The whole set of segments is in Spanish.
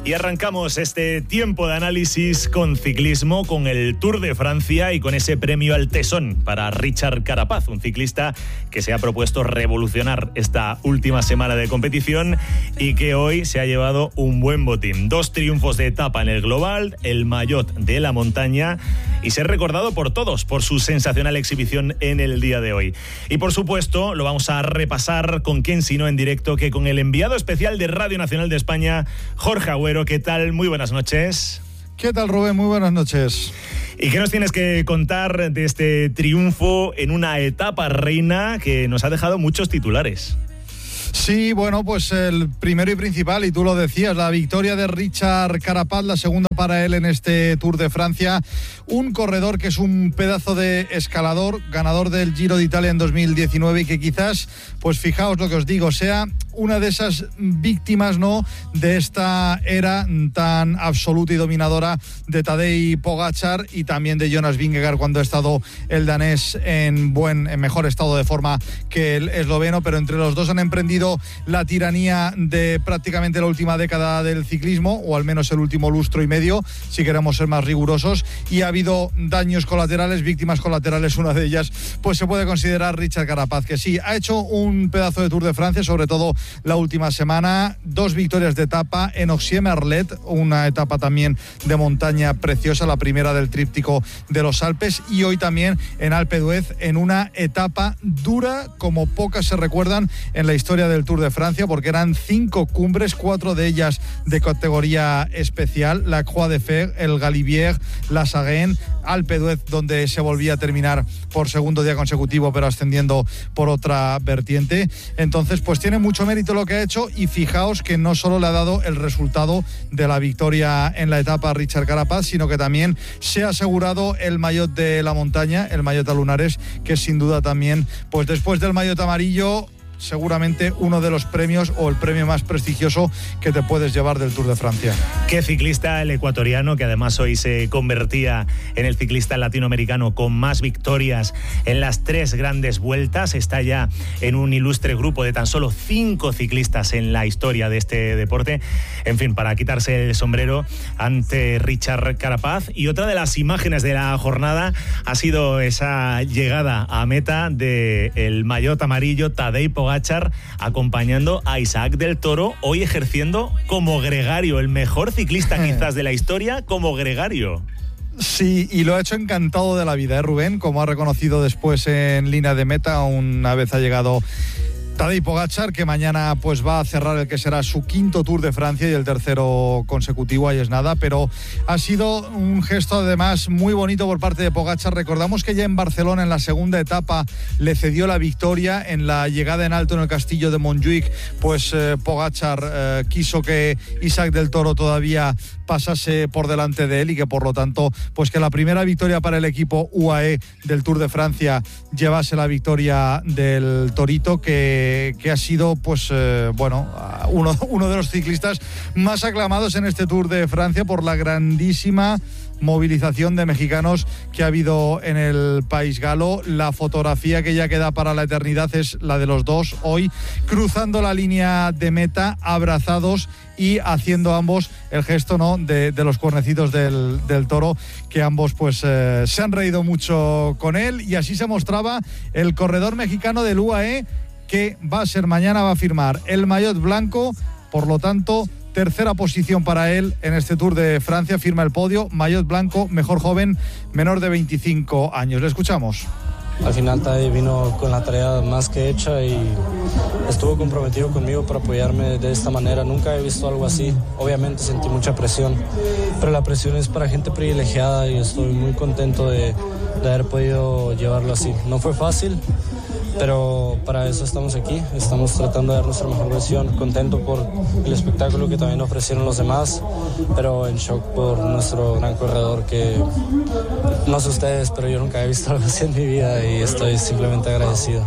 Y arrancamos este tiempo de análisis con ciclismo, con el Tour de Francia y con ese premio al tesón para Richard Carapaz, un ciclista que se ha propuesto revolucionar esta última semana de competición y que hoy se ha llevado un buen botín. 2 triunfos de etapa en el global, el maillot de la montaña y ser recordado por todos por su sensacional exhibición en el día de hoy. Y por supuesto lo vamos a repasar con quién sino en directo que con el enviado especial de Radio Nacional de España, Jorge Agüero. ¿Qué tal? Muy buenas noches. ¿Qué tal, Rubén? Muy buenas noches. ¿Y qué nos tienes que contar de este triunfo en una etapa reina que nos ha dejado muchos titulares? Sí, bueno, pues el primero y principal, y tú lo decías, la victoria de Richard Carapaz, la segunda para él en este Tour de Francia. Un corredor que es un pedazo de escalador, ganador del Giro de Italia en 2019 y que quizás, pues fijaos lo que os digo, sea una de esas víctimas, ¿no?, de esta era tan absoluta y dominadora de Tadej Pogačar y también de Jonas Vingegaard cuando ha estado el danés en mejor estado de forma que el esloveno, pero entre los dos han emprendido la tiranía de prácticamente la última década del ciclismo, o al menos el último lustro y medio, si queremos ser más rigurosos, y ha habido daños colaterales, víctimas colaterales. Una de ellas pues se puede considerar Richard Carapaz, que sí, ha hecho un pedazo de Tour de Francia, sobre todo la última semana, 2 victorias de etapa en Oxie-Merlet, una etapa también de montaña preciosa, la primera del tríptico de los Alpes, y hoy también en Alpe d'Huez, en una etapa dura como pocas se recuerdan en la historia del Tour de Francia, porque eran 5 cumbres, 4 de ellas de categoría especial, la Croix de Fer, el Galibier, la Sagaine, Alpe d'Huez, donde se volvía a terminar por segundo día consecutivo, pero ascendiendo por otra vertiente. Entonces, pues tiene mucho mérito lo que ha hecho, y fijaos que no solo le ha dado el resultado de la victoria en la etapa a Richard Carapaz, sino que también se ha asegurado el maillot de la montaña, el maillot a lunares, que sin duda también, pues después del maillot amarillo, seguramente uno de los premios o el premio más prestigioso que te puedes llevar del Tour de Francia. Qué ciclista el ecuatoriano, que además hoy se convertía en el ciclista latinoamericano con más victorias en las 3 grandes vueltas. Está ya en un ilustre grupo de tan solo 5 ciclistas en la historia de este deporte. En fin, para quitarse el sombrero ante Richard Carapaz. Y otra de las imágenes de la jornada ha sido esa llegada a meta del maillot amarillo, Tadej Pogačar, acompañando a Isaac del Toro, hoy ejerciendo como gregario, el mejor ciclista quizás de la historia como gregario. Sí, y lo ha hecho encantado de la vida, Rubén, como ha reconocido después en línea de meta, una vez ha llegado Tadej Pogačar, que mañana pues va a cerrar el que será su 5º Tour de Francia y el 3º consecutivo, ahí es nada, pero ha sido un gesto además muy bonito por parte de Pogačar. Recordamos que ya en Barcelona, en la segunda etapa, le cedió la victoria en la llegada en alto en el castillo de Montjuïc, pues Pogačar quiso que Isaac del Toro todavía pasase por delante de él y que por lo tanto pues que la primera victoria para el equipo UAE del Tour de Francia llevase la victoria del Torito, que ha sido pues uno de los ciclistas más aclamados en este Tour de Francia por la grandísima movilización de mexicanos que ha habido en el país galo. La fotografía que ya queda para la eternidad es la de los dos hoy cruzando la línea de meta, abrazados y haciendo ambos el gesto, ¿no?, de los cuernecitos del toro, que ambos pues se han reído mucho con él, y así se mostraba el corredor mexicano del UAE, que va a ser mañana, va a firmar el maillot blanco, por lo tanto tercera posición para él en este Tour de Francia, firma el podio, maillot blanco, mejor joven, menor de 25 años. Le escuchamos. Al final Tadej vino con la tarea más que hecha y estuvo comprometido conmigo para apoyarme de esta manera. Nunca he visto algo así. Obviamente sentí mucha presión, pero la presión es para gente privilegiada y estoy muy contento de haber podido llevarlo así. No fue fácil, pero para eso estamos aquí, estamos tratando de dar nuestra mejor versión, contento por el espectáculo que también ofrecieron los demás, pero en shock por nuestro gran corredor, que no sé ustedes, pero yo nunca he visto algo así en mi vida y estoy simplemente agradecido.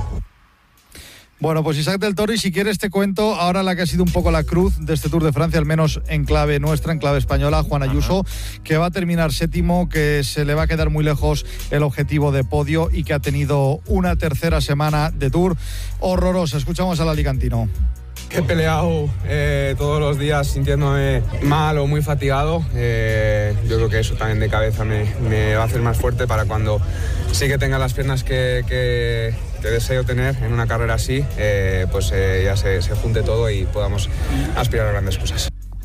Bueno, pues Isaac del Toro, y si quieres te cuento ahora la que ha sido un poco la cruz de este Tour de Francia, al menos en clave nuestra, en clave española, Juan Ayuso, que va a terminar séptimo, que se le va a quedar muy lejos el objetivo de podio y que ha tenido una tercera semana de Tour horrorosa. Escuchamos al alicantino. he peleado todos los días sintiéndome mal o muy fatigado. Yo creo que eso también de cabeza me va a hacer más fuerte para cuando sí que tenga las piernas que deseo tener en una carrera así, ya se junte todo y podamos aspirar a grandes cosas.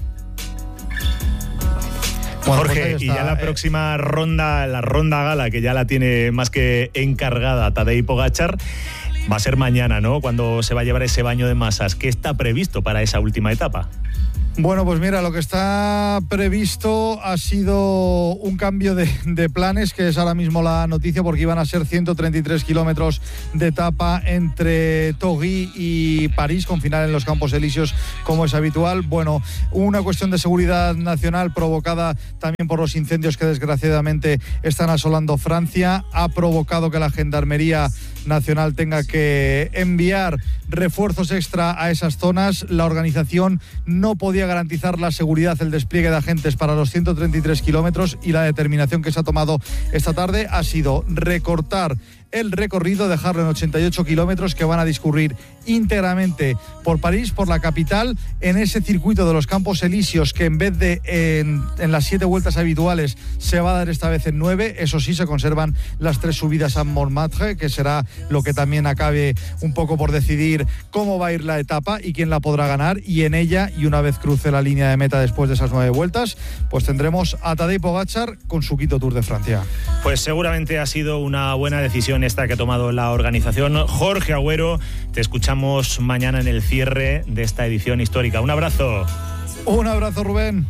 Jorge, y ya la próxima ronda, la ronda gala, que ya la tiene más que encargada Tadej Pogačar, va a ser mañana, ¿no? Cuando se va a llevar ese baño de masas. ¿Qué está previsto para esa última etapa? Bueno, pues mira, lo que está previsto ha sido un cambio de planes, que es ahora mismo la noticia, porque iban a ser 133 kilómetros de etapa entre Torry y París, con final en los Campos Elíseos, como es habitual. Bueno, una cuestión de seguridad nacional provocada también por los incendios que desgraciadamente están asolando Francia ha provocado que la Gendarmería Nacional tenga que enviar refuerzos extra a esas zonas. La organización no podía garantizar la seguridad, el despliegue de agentes para los 133 kilómetros, y la determinación que se ha tomado esta tarde ha sido recortar el recorrido, dejarlo en 88 kilómetros que van a discurrir íntegramente por París, por la capital, en ese circuito de los Campos Elíseos, que en vez de en las 7 vueltas habituales se va a dar esta vez en 9. Eso sí, se conservan las 3 subidas a Montmartre, que será lo que también acabe un poco por decidir cómo va a ir la etapa y quién la podrá ganar, y en ella, y una vez cruce la línea de meta después de esas 9 vueltas, pues tendremos a Tadej Pogačar con su quinto Tour de Francia. Pues seguramente ha sido una buena decisión esta que ha tomado la organización. Jorge Agüero, te escuchamos mañana en el cierre de esta edición histórica. Un abrazo. Un abrazo, Rubén.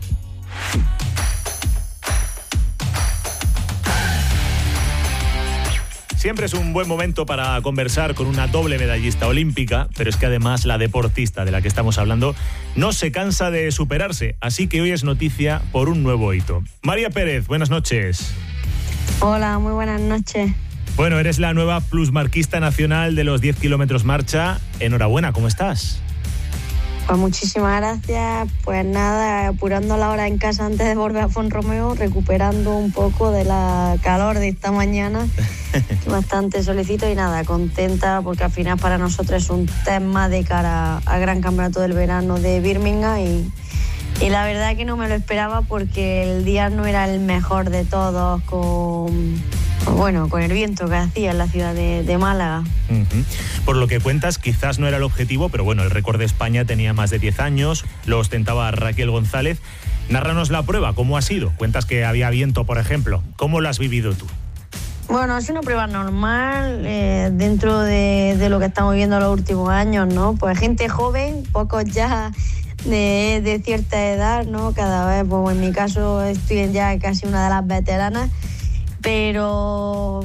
Siempre es un buen momento para conversar con una doble medallista olímpica, pero es que además la deportista de la que estamos hablando no se cansa de superarse, así que hoy es noticia por un nuevo hito. María Pérez, buenas noches. Hola, muy buenas noches. Bueno, eres la nueva plusmarquista nacional de los 10 kilómetros marcha. Enhorabuena, ¿cómo estás? Pues muchísimas gracias. Pues nada, apurando la hora en casa antes de volver a Font-Romeu, recuperando un poco de la calor de esta mañana. Bastante solicito y nada, contenta porque al final para nosotros es un tema de cara al Gran Campeonato del Verano de Birmingham y la verdad que no me lo esperaba porque el día no era el mejor de todos con el viento que hacía en la ciudad de Málaga. Por lo que cuentas, quizás no era el objetivo, pero bueno, el récord de España tenía más de 10 años, lo ostentaba Raquel González. Nárranos la prueba, ¿cómo ha sido? Cuentas que había viento, por ejemplo. ¿Cómo lo has vivido tú? Bueno, es una prueba normal dentro de lo que estamos viendo los últimos años, ¿no? Pues gente joven, pocos ya de cierta edad, ¿no? Cada vez, pues en mi caso estoy ya casi una de las veteranas, pero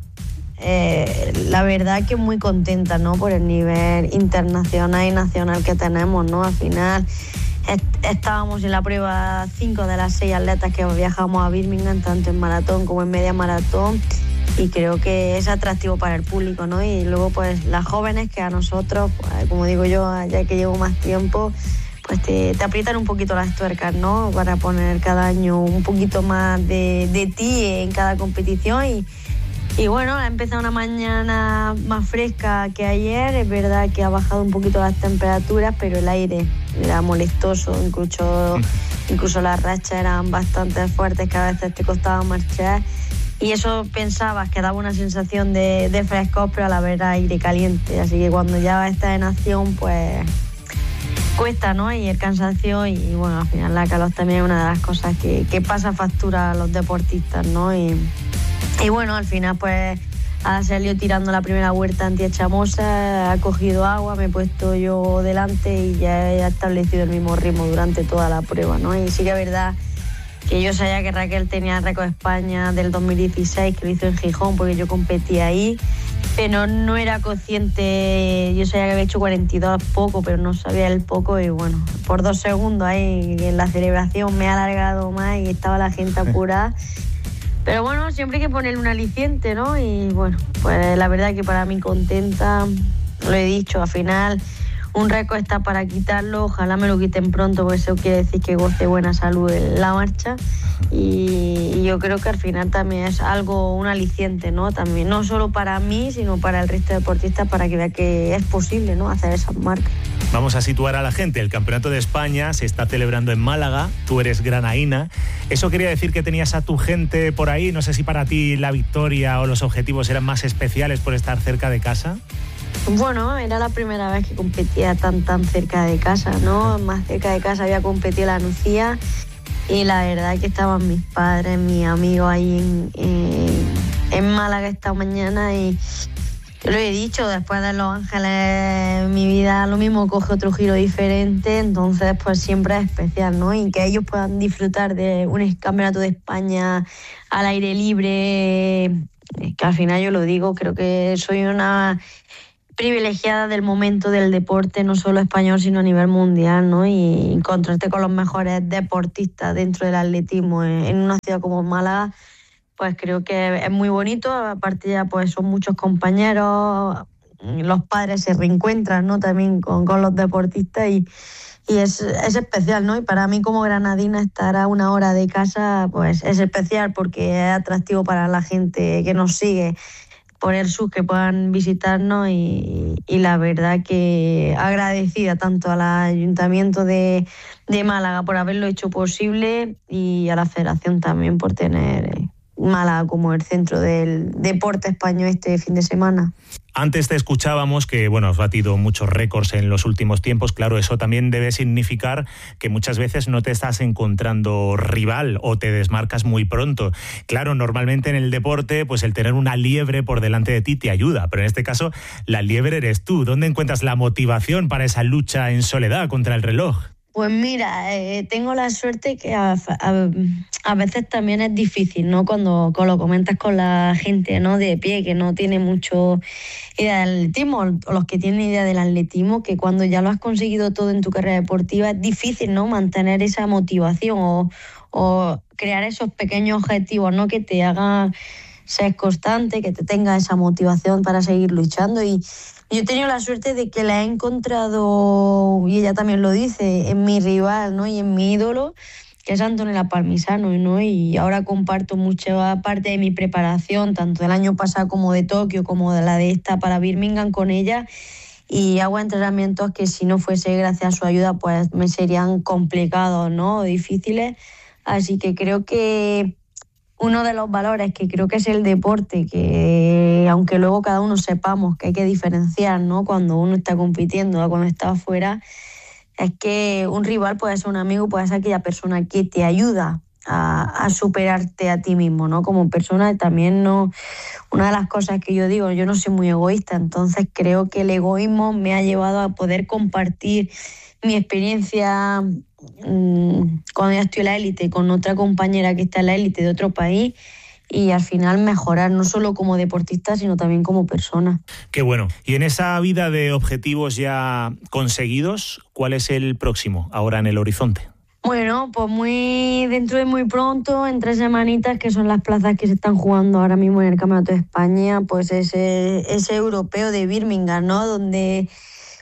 la verdad que muy contenta, ¿no? Por el nivel internacional y nacional que tenemos, ¿no? Al final estábamos en la prueba 5 de las 6 atletas que viajamos a Birmingham, tanto en maratón como en media maratón, y creo que es atractivo para el público, ¿no? Y luego pues las jóvenes que a nosotros, pues, como digo yo, ya que llevo más tiempo, pues te aprietan un poquito las tuercas, ¿no? Para poner cada año un poquito más de ti en cada competición y bueno, ha empezado una mañana más fresca que ayer. Es verdad que ha bajado un poquito las temperaturas, pero el aire era molestoso, incluso las rachas eran bastante fuertes, que a veces te costaba marchar. Y eso pensabas que daba una sensación de frescor, pero a la vez aire caliente. Así que cuando ya estás en acción, pues cuesta, ¿no? Y el cansancio y bueno, al final la calor también es una de las cosas que pasa factura a los deportistas, ¿no? Y bueno, al final pues ha salido tirando la primera vuelta anti-echamosa, ha cogido agua, me he puesto yo delante y ya he establecido el mismo ritmo durante toda la prueba, ¿no? Y sí que es verdad que yo sabía que Raquel tenía el récord de España del 2016, que lo hizo en Gijón porque yo competí ahí, pero no era consciente. Yo sabía que había hecho 42 poco, pero no sabía el poco, y bueno, por 2 segundos ahí en la celebración me ha alargado más y estaba la gente apurada. Pero bueno, siempre hay que ponerle un aliciente, ¿no? Y bueno, pues la verdad que para mí contenta, lo he dicho, al final un récord está para quitarlo, ojalá me lo quiten pronto, porque eso quiere decir que goce buena salud en la marcha, y yo creo que al final también es algo, un aliciente, ¿no? También, no solo para mí, sino para el resto de deportistas, para que vea que es posible, ¿no? Hacer esas marcas. Vamos a situar a la gente. El Campeonato de España se está celebrando en Málaga. Tú eres granaína. ¿Eso quería decir que tenías a tu gente por ahí? No sé si para ti la victoria o los objetivos eran más especiales por estar cerca de casa. Bueno, era la primera vez que competía tan cerca de casa, ¿no? Más cerca de casa había competido la Nucía y la verdad que estaban mis padres, mis amigos ahí en Málaga esta mañana y yo lo he dicho, después de Los Ángeles mi vida lo mismo coge otro giro diferente, entonces pues siempre es especial, ¿no? Y que ellos puedan disfrutar de un campeonato de España al aire libre, que al final yo lo digo, creo que soy una privilegiada del momento del deporte, no solo español, sino a nivel mundial, ¿no? Y encontrarte con los mejores deportistas dentro del atletismo en una ciudad como Málaga, pues creo que es muy bonito. Aparte ya pues son muchos compañeros, los padres se reencuentran, ¿no? También con los deportistas y es especial, ¿no? Y para mí como granadina estar a una hora de casa pues es especial porque es atractivo para la gente que nos sigue poner que puedan visitarnos y la verdad que agradecida tanto al Ayuntamiento de Málaga por haberlo hecho posible y a la Federación también por tener Málaga como el centro del deporte español este fin de semana. Antes te escuchábamos que, bueno, has batido muchos récords en los últimos tiempos. Claro, eso también debe significar que muchas veces no te estás encontrando rival o te desmarcas muy pronto. Claro, normalmente en el deporte, pues el tener una liebre por delante de ti te ayuda, pero en este caso la liebre eres tú. ¿Dónde encuentras la motivación para esa lucha en soledad contra el reloj? Pues mira, tengo la suerte que a veces también es difícil, ¿no? Cuando lo comentas con la gente, ¿no? De pie, que no tiene mucho idea del atletismo, o los que tienen idea del atletismo, que cuando ya lo has conseguido todo en tu carrera deportiva es difícil, ¿no? Mantener esa motivación o crear esos pequeños objetivos, ¿no? Que te hagan ser constante, que te tenga esa motivación para seguir luchando y yo he tenido la suerte de que la he encontrado, y ella también lo dice, en mi rival, ¿no? Y en mi ídolo, que es Antonella Palmisano, ¿no? Y ahora comparto mucha parte de mi preparación, tanto del año pasado como de Tokio, como de la de esta para Birmingham con ella, y hago entrenamientos que si no fuese gracias a su ayuda, pues me serían complicados, ¿no? Difíciles. Así que creo que uno de los valores que creo que es el deporte, que aunque luego cada uno sepamos que hay que diferenciar, ¿no? Cuando uno está compitiendo o cuando está afuera, es que un rival puede ser un amigo, puede ser aquella persona que te ayuda a superarte a ti mismo, ¿no? Como persona también no. Una de las cosas que yo digo, yo no soy muy egoísta, entonces creo que el egoísmo me ha llevado a poder compartir mi experiencia cuando ya estoy en la élite con otra compañera que está en la élite de otro país y al final mejorar no solo como deportista sino también como persona. Qué bueno. Y en esa vida de objetivos ya conseguidos, ¿cuál es el próximo ahora en el horizonte? Bueno, pues dentro de muy pronto, en 3 semanitas, que son las plazas que se están jugando ahora mismo en el Campeonato de España, pues ese europeo de Birmingham, ¿no? Donde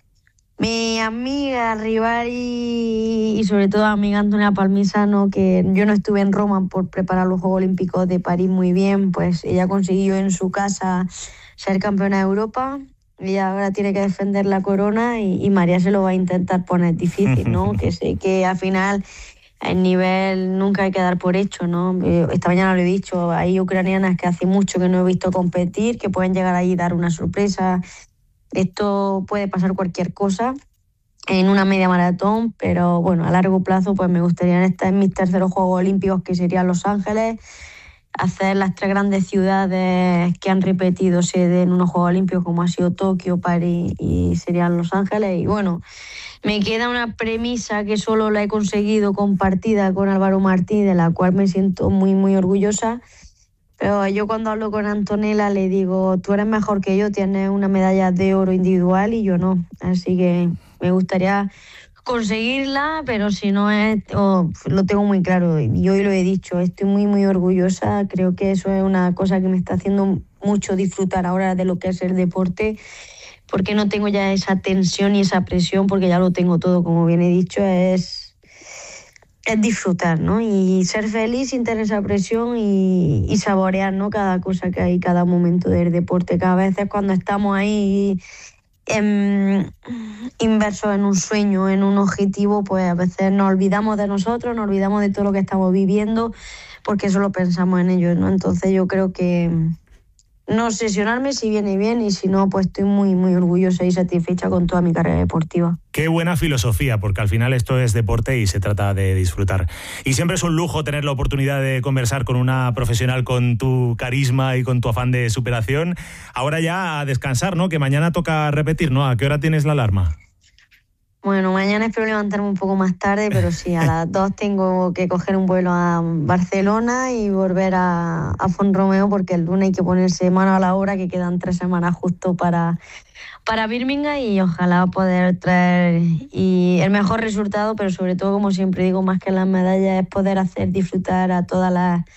mi amiga, rival y sobre todo amiga Antonella Palmisano, que yo no estuve en Roma por preparar los Juegos Olímpicos de París muy bien, pues ella consiguió en su casa ser campeona de Europa. Ella ahora tiene que defender la corona y María se lo va a intentar poner difícil, ¿no? Que sé que al final el nivel nunca hay que dar por hecho, ¿no? Esta mañana lo he dicho, hay ucranianas que hace mucho que no he visto competir, que pueden llegar ahí y dar una sorpresa. Esto puede pasar cualquier cosa en una media maratón, pero bueno, a largo plazo pues me gustaría estar en mis terceros Juegos Olímpicos, que serían Los Ángeles, hacer las 3 grandes ciudades que han repetido sede en unos Juegos Olímpicos como ha sido Tokio, París y serían Los Ángeles. Y bueno, me queda una premisa que solo la he conseguido compartida con Álvaro Martí, de la cual me siento muy muy orgullosa. Pero yo cuando hablo con Antonella le digo, tú eres mejor que yo, tienes una medalla de oro individual y yo no. Así que me gustaría conseguirla, pero si no es, lo tengo muy claro. Y hoy lo he dicho, estoy muy muy orgullosa. Creo que eso es una cosa que me está haciendo mucho disfrutar ahora de lo que es el deporte, porque no tengo ya esa tensión y esa presión, porque ya lo tengo todo, como bien he dicho, es disfrutar, ¿no? Y ser feliz sin tener esa presión y saborear, ¿no? Cada cosa que hay, cada momento del deporte. Cada vez cuando estamos ahí inversos en un sueño, en un objetivo, pues a veces nos olvidamos de nosotros, nos olvidamos de todo lo que estamos viviendo, porque solo pensamos en ellos, ¿no? Entonces yo creo que no obsesionarme si viene bien, y si no, pues estoy muy, muy orgullosa y satisfecha con toda mi carrera deportiva. Qué buena filosofía, porque al final esto es deporte y se trata de disfrutar. Y siempre es un lujo tener la oportunidad de conversar con una profesional con tu carisma y con tu afán de superación. Ahora ya a descansar, ¿no? Que mañana toca repetir, ¿no? ¿A qué hora tienes la alarma? Bueno, mañana espero levantarme un poco más tarde, pero sí, a las 2 tengo que coger un vuelo a Barcelona y volver a Font-Romeu, porque el lunes hay que ponerse mano a la obra, que quedan 3 semanas justo para Birmingham, y ojalá poder traer el mejor resultado, pero sobre todo, como siempre digo, más que las medallas, es poder hacer disfrutar a todas las